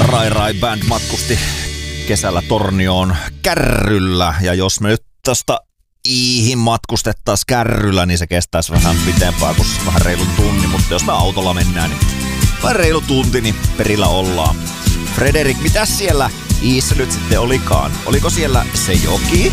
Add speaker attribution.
Speaker 1: Rai Band matkusti kesällä Tornioon kärryllä, ja jos me nyt tosta Iihin matkustettais kärryllä, niin se kestäisi vähän pitempään kuin vähän reilun tunnin, mutta jos me autolla mennään, niin vain reilu tunti, niin perillä ollaan. Frederik, mitäs siellä Iissä nyt sitten olikaan? Oliko siellä se joki?